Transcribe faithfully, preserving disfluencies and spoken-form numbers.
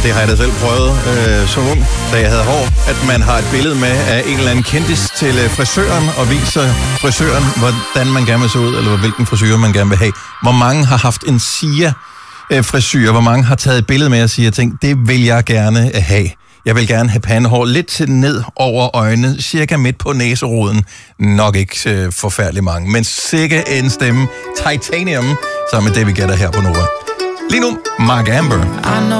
og det har jeg da selv prøvet øh, så ung, da jeg havde hår, at man har et billede med af en eller anden kendis til øh, frisøren, og viser frisøren, hvordan man gerne vil se ud, eller hvilken frisyr man gerne vil have. Hvor mange har haft en Sia-frisyr, hvor mange har taget et billede med og siger, tænkt, det vil jeg gerne have. Jeg vil gerne have pandehår lidt til ned over øjnene, cirka midt på næseroden. Nok ikke øh, forfærdelig mange, men sikke en stemme. Titanium, sammen med David Guetta her på Nova. Lige nu, Mark Amber.